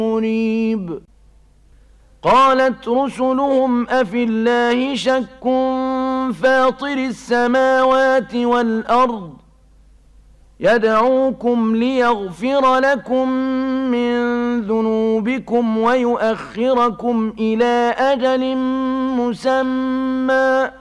مريب. قالت رسلهم أفي الله شك فاطر السماوات والأرض يدعوكم ليغفر لكم من ذنوبكم ويؤخركم إلى أجل مسمى